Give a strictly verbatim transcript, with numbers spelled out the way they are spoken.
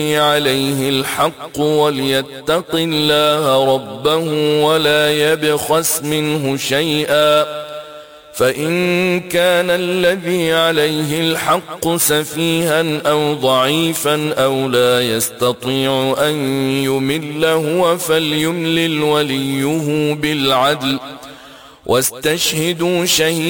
عليه الحق وليتق الله ربه ولا يبخس منه شيئا، فإن كان الذي عليه الحق سفيها أو ضعيفا أو لا يستطيع أن يمل هو فليملل وليه بالعدل واستشهدوا شهيدا